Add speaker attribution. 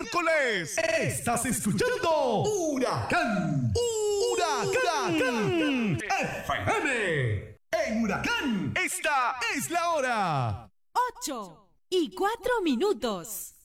Speaker 1: miércoles. Estás escuchando Huracán. Huracán FM. En Huracán, esta es la hora.
Speaker 2: 8:04.